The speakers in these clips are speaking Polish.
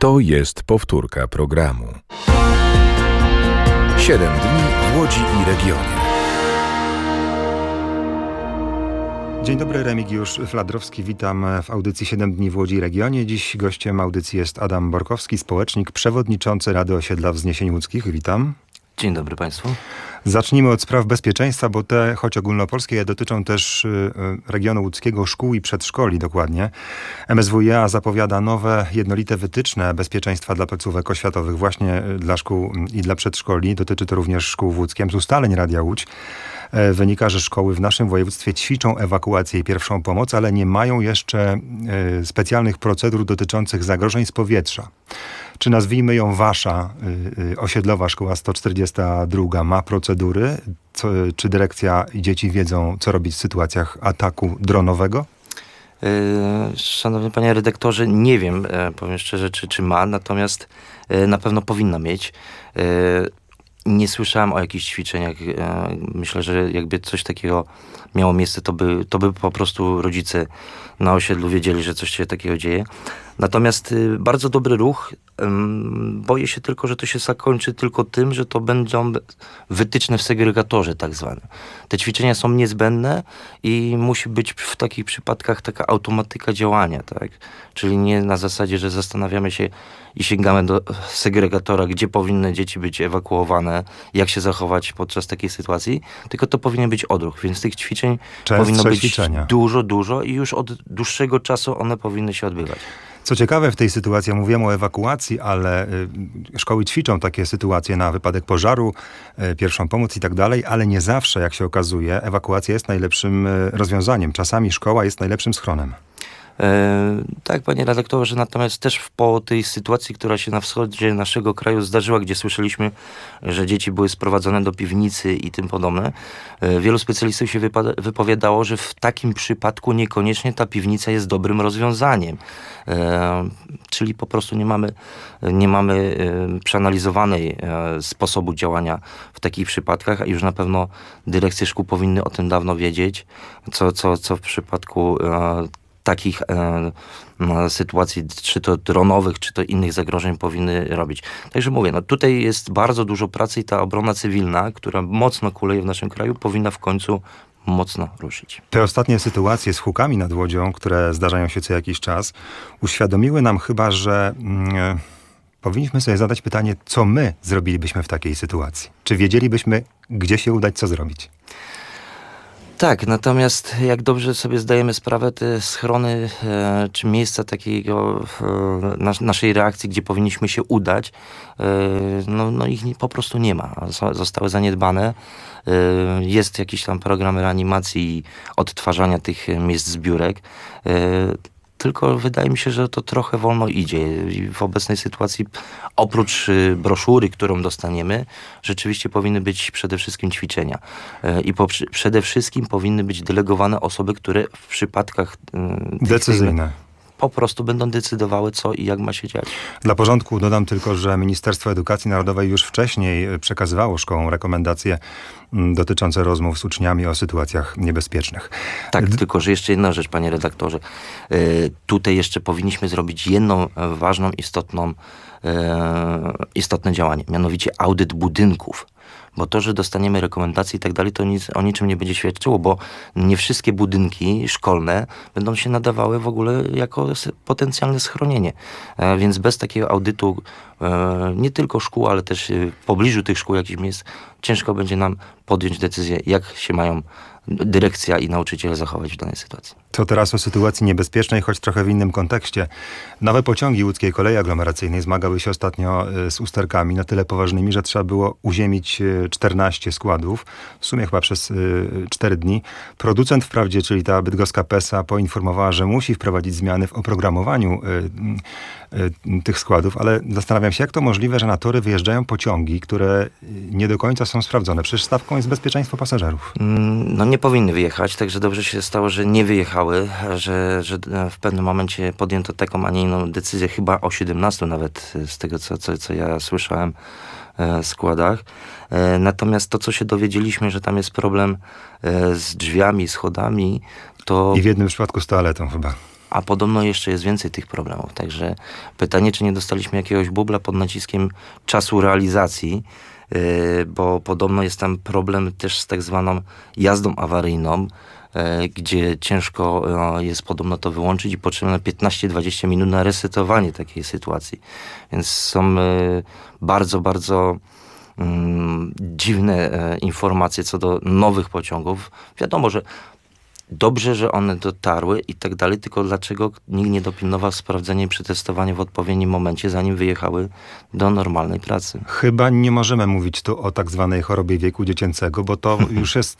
To jest powtórka programu. 7 dni w Łodzi i regionie. Dzień dobry, Remigiusz Fladrowski. Witam w audycji 7 dni w Łodzi i regionie. Dziś gościem audycji jest Adam Borkowski, społecznik, przewodniczący Rady Osiedla Wzniesień Łódzkich. Witam. Dzień dobry Państwu. Zacznijmy od spraw bezpieczeństwa, bo te, choć ogólnopolskie, dotyczą też regionu łódzkiego, szkół i przedszkoli dokładnie. MSWiA zapowiada nowe, jednolite wytyczne bezpieczeństwa dla placówek oświatowych właśnie dla szkół i dla przedszkoli. Dotyczy to również szkół w Łódzkiem. Z ustaleń Radia Łódź wynika, że szkoły w naszym województwie ćwiczą ewakuację i pierwszą pomoc, ale nie mają jeszcze specjalnych procedur dotyczących zagrożeń z powietrza. Czy nazwijmy ją wasza osiedlowa szkoła 142 ma procedury? Czy dyrekcja i dzieci wiedzą, co robić w sytuacjach ataku dronowego? Szanowny panie redaktorze, nie wiem, powiem szczerze, czy ma, natomiast na pewno powinna mieć. Nie słyszałem o jakichś ćwiczeniach. Myślę, że jakby coś takiego miało miejsce, to by po prostu rodzice na osiedlu wiedzieli, że coś się takiego dzieje. Natomiast bardzo dobry ruch. Boję się tylko, że to się zakończy tylko tym, że to będą wytyczne w segregatorze tak zwane. Te ćwiczenia są niezbędne i musi być w takich przypadkach taka automatyka działania, tak? Czyli nie na zasadzie, że zastanawiamy się i sięgamy do segregatora, gdzie powinny dzieci być ewakuowane, jak się zachować podczas takiej sytuacji, tylko to powinien być odruch, więc tych ćwiczeń powinno być ćwiczenia. Dużo i już od dłuższego czasu one powinny się odbywać. Co ciekawe w tej sytuacji, mówiłem o ewakuacji, ale szkoły ćwiczą takie sytuacje na wypadek pożaru, pierwszą pomoc i tak dalej, ale nie zawsze, jak się okazuje, ewakuacja jest najlepszym rozwiązaniem. Czasami szkoła jest najlepszym schronem. Tak, panie redaktorze, natomiast też po tej sytuacji, która się na wschodzie naszego kraju zdarzyła, gdzie słyszeliśmy, że dzieci były sprowadzone do piwnicy i tym podobne, wielu specjalistów się wypowiadało, że w takim przypadku niekoniecznie ta piwnica jest dobrym rozwiązaniem. Czyli po prostu nie mamy przeanalizowanej sposobu działania w takich przypadkach, a już na pewno dyrekcje szkół powinny o tym dawno wiedzieć, co w przypadku takich sytuacji, czy to dronowych, czy to innych zagrożeń powinny robić. Także mówię, tutaj jest bardzo dużo pracy i ta obrona cywilna, która mocno kuleje w naszym kraju, powinna w końcu mocno ruszyć. Te ostatnie sytuacje z hukami nad Łodzią, które zdarzają się co jakiś czas, uświadomiły nam chyba, że powinniśmy sobie zadać pytanie, co my zrobilibyśmy w takiej sytuacji. Czy wiedzielibyśmy, gdzie się udać, co zrobić? Tak, natomiast jak dobrze sobie zdajemy sprawę, te schrony czy miejsca takiego naszej reakcji, gdzie powinniśmy się udać, ich po prostu nie ma. Zostały zaniedbane. Jest jakiś tam program reanimacji i odtwarzania tych miejsc zbiórek. Tylko wydaje mi się, że to trochę wolno idzie. I w obecnej sytuacji, oprócz broszury, którą dostaniemy, rzeczywiście powinny być przede wszystkim ćwiczenia. I przede wszystkim powinny być delegowane osoby, które w przypadkach decyzyjne po prostu będą decydowały, co i jak ma się dziać. Dla porządku dodam tylko, że Ministerstwo Edukacji Narodowej już wcześniej przekazywało szkołom rekomendacje dotyczące rozmów z uczniami o sytuacjach niebezpiecznych. Tak, tylko że jeszcze jedna rzecz, panie redaktorze. Tutaj jeszcze powinniśmy zrobić jedną ważną, istotne działanie, mianowicie audyt budynków. Bo to, że dostaniemy rekomendacje i tak dalej, to nic o niczym nie będzie świadczyło, bo nie wszystkie budynki szkolne będą się nadawały w ogóle jako potencjalne schronienie. Więc bez takiego audytu nie tylko szkół, ale też w pobliżu tych szkół jakichś miejsc, ciężko będzie nam podjąć decyzję, jak się mają dyrekcja i nauczyciele zachować w danej sytuacji. To teraz o sytuacji niebezpiecznej, choć trochę w innym kontekście. Nowe pociągi łódzkiej kolei aglomeracyjnej zmagały się ostatnio z usterkami na tyle poważnymi, że trzeba było uziemić 14 składów, w sumie chyba przez 4 dni. Producent wprawdzie, czyli ta bydgoska PESA, poinformowała, że musi wprowadzić zmiany w oprogramowaniu tych składów, ale zastanawiam się, jak to możliwe, że na tory wyjeżdżają pociągi, które nie do końca są sprawdzone. Przecież stawką jest bezpieczeństwo pasażerów. Nie powinny wyjechać, także dobrze się stało, że nie wyjechały, że w pewnym momencie podjęto taką, a nie inną decyzję, chyba o 17 nawet, z tego co ja słyszałem, składach. Natomiast to, co się dowiedzieliśmy, że tam jest problem z drzwiami, schodami, to... I w jednym przypadku z toaletą chyba. a podobno jeszcze jest więcej tych problemów. Także pytanie, czy nie dostaliśmy jakiegoś bubla pod naciskiem czasu realizacji, bo podobno jest tam problem też z tak zwaną jazdą awaryjną, gdzie ciężko jest podobno to wyłączyć i potrzebne 15-20 minut na resetowanie takiej sytuacji. Więc są bardzo, bardzo dziwne informacje co do nowych pociągów. Wiadomo, że dobrze, że one dotarły i tak dalej, tylko dlaczego nikt nie dopilnował sprawdzenia i przetestowania w odpowiednim momencie, zanim wyjechały do normalnej pracy? Chyba nie możemy mówić tu o tak zwanej chorobie wieku dziecięcego, bo to już jest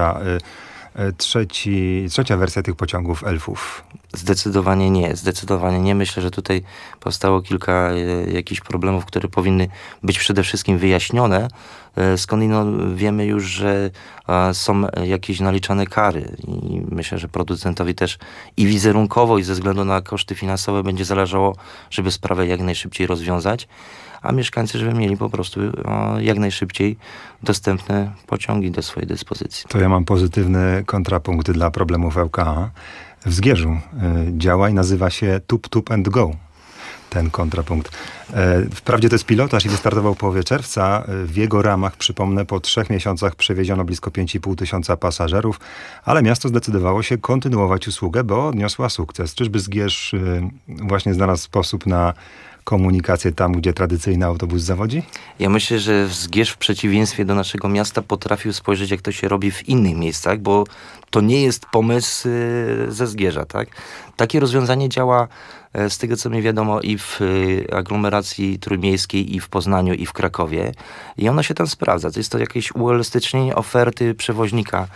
trzecia wersja tych pociągów elfów. Zdecydowanie nie, zdecydowanie nie. Myślę, że tutaj powstało kilka jakichś problemów, które powinny być przede wszystkim wyjaśnione. Skądinąd wiemy już, że są jakieś naliczane kary i myślę, że producentowi też i wizerunkowo, i ze względu na koszty finansowe będzie zależało, żeby sprawę jak najszybciej rozwiązać, a mieszkańcy, żeby mieli po prostu jak najszybciej dostępne pociągi do swojej dyspozycji. To ja mam pozytywny kontrapunkt dla problemów ŁKA. W Zgierzu działa i nazywa się Tup Tup and Go. Ten kontrapunkt. Wprawdzie to jest pilotaż i wystartował w połowie czerwca. W jego ramach, przypomnę, po 3 miesiącach przewieziono blisko 5,5 tysiąca pasażerów, ale miasto zdecydowało się kontynuować usługę, bo odniosła sukces. Czyżby Zgierz właśnie znalazł sposób na komunikację tam, gdzie tradycyjny autobus zawodzi? Ja myślę, że Zgierz w przeciwieństwie do naszego miasta potrafił spojrzeć, jak to się robi w innych miejscach, bo to nie jest pomysł ze Zgierza, tak? Takie rozwiązanie działa, z tego co mi wiadomo, i w aglomeracji trójmiejskiej, i w Poznaniu, i w Krakowie. I ono się tam sprawdza. To jest to jakieś uelastycznienie oferty przewoźnika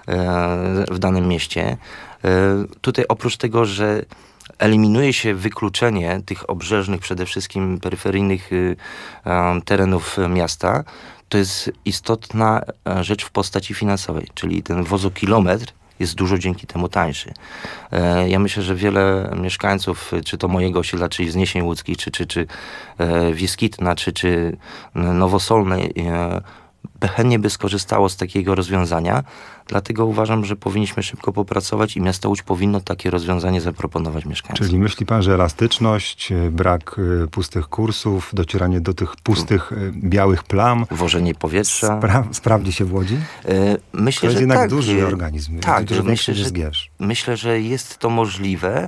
w danym mieście. Tutaj oprócz tego, że eliminuje się wykluczenie tych obrzeżnych, przede wszystkim peryferyjnych terenów miasta, to jest istotna rzecz w postaci finansowej, czyli ten wozokilometr jest dużo dzięki temu tańszy. Ja myślę, że wiele mieszkańców, czy to mojego osiedla, czyli Wzniesień Łódzkich, czy Wiskitna, czy Nowosolnej, chętnie by skorzystało z takiego rozwiązania, dlatego uważam, że powinniśmy szybko popracować i miasto Łódź powinno takie rozwiązanie zaproponować mieszkańcom. Czyli myśli pan, że elastyczność, brak pustych kursów, docieranie do tych pustych, białych plam, Wożenie powietrza. Sprawdzi się w Łodzi? Myślę, To jest że jednak tak, duży organizm. Tak, dużo że większy niż myślę, że Zgierz. Myślę, że jest to możliwe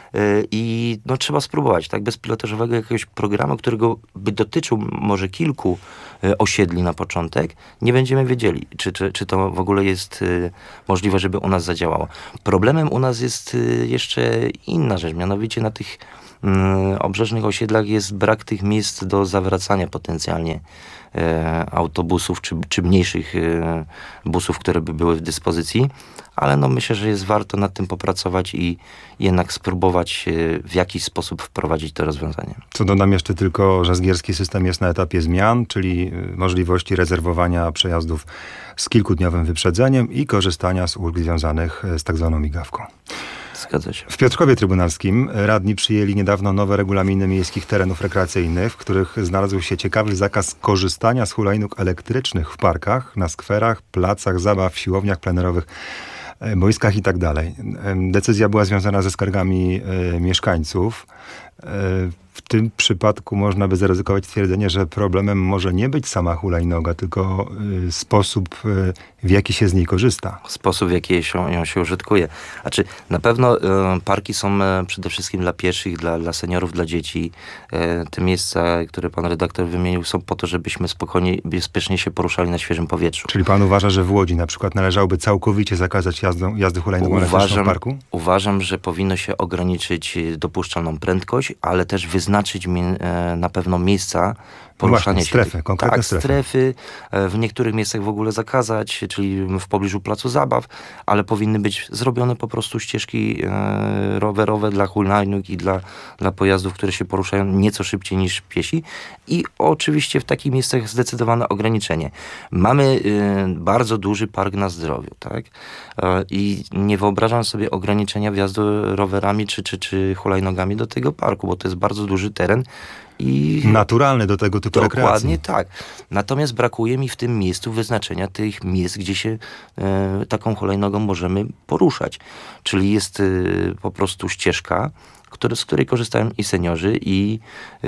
i no, trzeba spróbować, tak, bezpilotażowego jakiegoś programu, którego by dotyczył może kilku osiedli na początek, nie będziemy wiedzieli, czy to w ogóle jest możliwe, żeby u nas zadziałało. Problemem u nas jest jeszcze inna rzecz, mianowicie na tych obrzeżnych osiedlach jest brak tych miejsc do zawracania potencjalnie autobusów, czy mniejszych busów, które by były w dyspozycji, ale no myślę, że jest warto nad tym popracować i jednak spróbować w jakiś sposób wprowadzić to rozwiązanie. Co dodam jeszcze tylko, że zgierski system jest na etapie zmian, czyli możliwości rezerwowania przejazdów z kilkudniowym wyprzedzeniem i korzystania z ulg związanych z tak zwaną migawką. Zgadza się. W Piotrkowie Trybunalskim radni przyjęli niedawno nowe regulaminy miejskich terenów rekreacyjnych, w których znalazł się ciekawy zakaz korzystania z hulajnóg elektrycznych w parkach, na skwerach, placach zabaw, siłowniach plenerowych, boiskach i tak dalej. Decyzja była związana ze skargami mieszkańców. W tym przypadku można by zaryzykować twierdzenie, że problemem może nie być sama hulajnoga, tylko sposób, w jaki się z niej korzysta. Sposób, w jaki ją się użytkuje. Znaczy, na pewno parki są przede wszystkim dla pieszych, dla seniorów, dla dzieci. Te miejsca, które pan redaktor wymienił, są po to, żebyśmy spokojnie, bezpiecznie się poruszali na świeżym powietrzu. Czyli pan uważa, że w Łodzi na przykład należałoby całkowicie zakazać jazdy hulajnogą elektryczną w parku? Uważam, że powinno się ograniczyć dopuszczalną prędkość, ale też wyznaczyć na pewno miejsca poruszania się. Strefy, konkretne tak, strefy. W niektórych miejscach w ogóle zakazać, czyli w pobliżu placu zabaw, ale powinny być zrobione po prostu ścieżki rowerowe dla hulajnóg i dla pojazdów, które się poruszają nieco szybciej niż piesi. I oczywiście w takich miejscach zdecydowane ograniczenie. Mamy bardzo duży park na Zdrowiu, tak? I nie wyobrażam sobie ograniczenia wjazdu rowerami czy hulajnogami do tego parku. parku, bo to jest bardzo duży teren i naturalny do tego typu rekreacji. dokładnie tak. Natomiast brakuje mi w tym miejscu wyznaczenia tych miejsc, gdzie się taką hulajnogą możemy poruszać. Czyli jest po prostu ścieżka, z której korzystają i seniorzy, i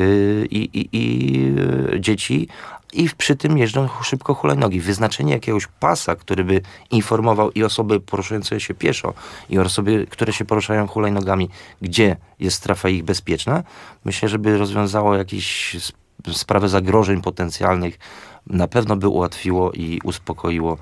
dzieci, i przy tym jeżdżą szybko hulajnogi. Wyznaczenie jakiegoś pasa, który by informował i osoby poruszające się pieszo, i osoby, które się poruszają hulajnogami, gdzie jest strefa ich bezpieczna, myślę, żeby rozwiązało jakieś sprawy zagrożeń potencjalnych, na pewno by ułatwiło i uspokoiło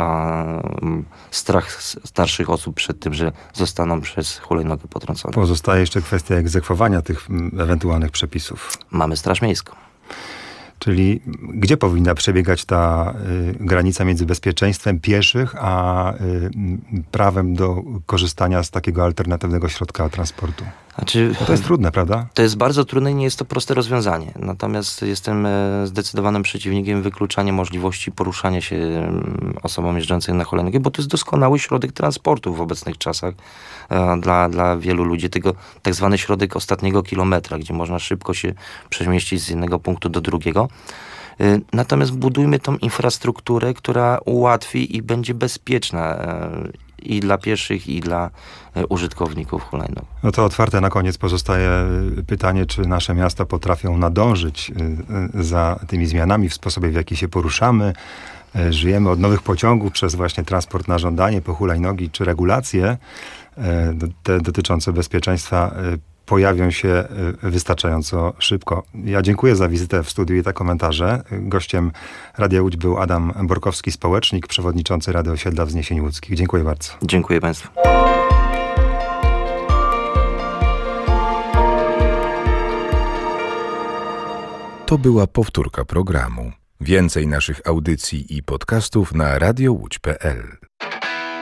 strach starszych osób przed tym, że zostaną przez hulajnogę potrącone. Pozostaje jeszcze kwestia egzekwowania tych ewentualnych przepisów. Mamy Straż Miejską. Czyli gdzie powinna przebiegać ta granica między bezpieczeństwem pieszych, a prawem do korzystania z takiego alternatywnego środka transportu? Znaczy, to jest trudne, prawda? To jest bardzo trudne i nie jest to proste rozwiązanie. Natomiast jestem zdecydowanym przeciwnikiem wykluczania możliwości poruszania się osobom jeżdżącym na hulajnogach, bo to jest doskonały środek transportu w obecnych czasach dla wielu ludzi. Tego tak zwany środek ostatniego kilometra, gdzie można szybko się przemieścić z jednego punktu do drugiego. Natomiast budujmy tą infrastrukturę, która ułatwi i będzie bezpieczna i dla pieszych, i dla użytkowników hulajnóg. No to otwarte na koniec pozostaje pytanie, czy nasze miasta potrafią nadążyć za tymi zmianami w sposobie, w jaki się poruszamy. Żyjemy od nowych pociągów przez właśnie transport na żądanie, po hulajnogi, czy regulacje te dotyczące bezpieczeństwa pojawią się wystarczająco szybko. Ja dziękuję za wizytę w studiu i te komentarze. Gościem Radia Łódź był Adam Borkowski, społecznik, przewodniczący Rady Osiedla Wzniesień Łódzkich. Dziękuję bardzo. Dziękuję Państwu. To była powtórka programu. Więcej naszych audycji i podcastów na radiołódź.pl.